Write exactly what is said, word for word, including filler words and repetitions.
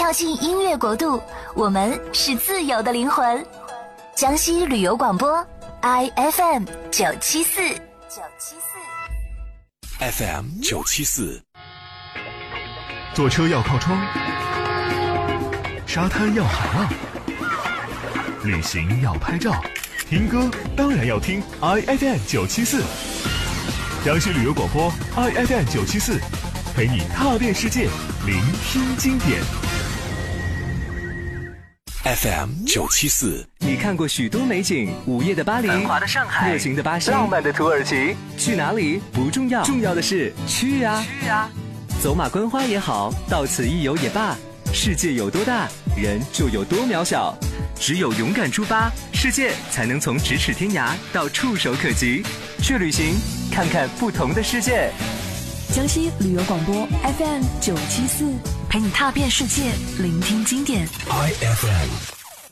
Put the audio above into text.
跳进音乐国度，我们是自由的灵魂。江西旅游广播 I F M 九七四九七四 F M 九七四。 坐车要靠窗，沙滩要海浪，旅行要拍照，听歌当然要听 I F M 九七四。江西旅游广播 I F M 九七四，陪你踏遍世界，聆听经典。 F M 九七四， 你看过许多美景，午夜的巴黎， 繁华的上海， 热情的巴西， 浪漫的土耳其， 去哪里不重要，重要的是去啊！ 去啊！ 走马观花也好，到此一游也罢，世界有多大，人就有多渺小。只有勇敢出发，世界才能从咫尺天涯到触手可及。去旅行，看看不同的世界。 江西旅游广播 F M 九七四， 陪你踏遍世界，聆听经典。